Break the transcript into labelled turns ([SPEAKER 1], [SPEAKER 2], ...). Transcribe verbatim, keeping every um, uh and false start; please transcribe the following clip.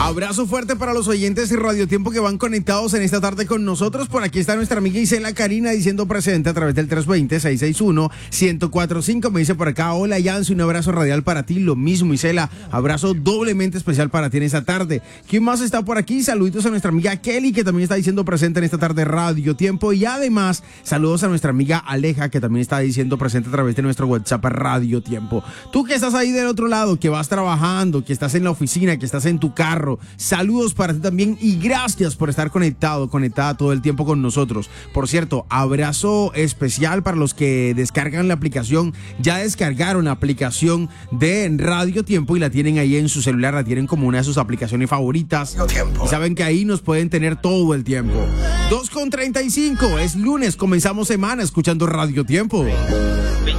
[SPEAKER 1] Abrazo fuerte para los oyentes y Radio Tiempo que van conectados en esta tarde con nosotros. Por aquí está nuestra amiga Isela Karina diciendo presente a través del tres dos cero, seis seis uno, uno cero cuatro cinco. Me dice por acá, hola Yancy, un abrazo radial para ti. Lo mismo, Isela, abrazo doblemente especial para ti en esta tarde. ¿Quién más está por aquí? Saluditos a nuestra amiga Kelly, que también está diciendo presente en esta tarde Radio Tiempo. Y además, saludos a nuestra amiga Aleja, que también está diciendo presente a través de nuestro WhatsApp Radio Tiempo. Tú que estás ahí del otro lado, que vas trabajando, que estás en la oficina, que estás en tu carro, saludos para ti también y gracias por estar conectado, conectada todo el tiempo con nosotros. Por cierto, abrazo especial para los que descargan la aplicación, ya descargaron la aplicación de Radio Tiempo y la tienen ahí en su celular, la tienen como una de sus aplicaciones favoritas y saben que ahí nos pueden tener todo el tiempo. dos con treinta y cinco, es lunes, comenzamos semana escuchando Radio Tiempo.